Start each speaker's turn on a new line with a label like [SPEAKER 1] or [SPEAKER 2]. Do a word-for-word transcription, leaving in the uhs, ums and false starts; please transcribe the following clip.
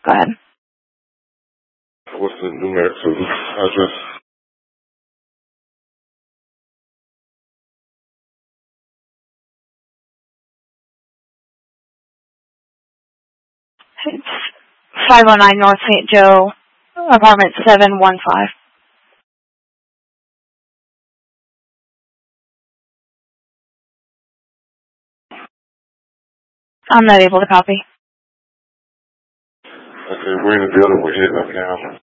[SPEAKER 1] Go ahead.
[SPEAKER 2] What's the numerics of the address?
[SPEAKER 1] It's five oh nine North Saint Joe, apartment seven one five. I'm not able to copy.
[SPEAKER 2] Okay, we're in the building. We're heading up now.